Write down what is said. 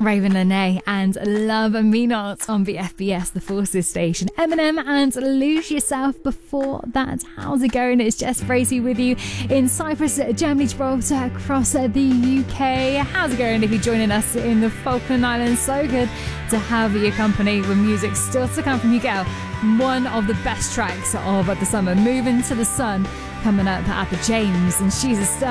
Raven Lene and Love Me Not on the FBS, the Forces station. Eminem and Lose Yourself before that. How's it going? It's Jess Bracey with you in Cyprus, Germany, Gibraltar, across the UK. How's it going if you're joining us in the Falkland Islands? So good to have your company with music still to come from Miguel. One of the best tracks of the summer, Moving to the Sun, coming up at the James, and She's a Star.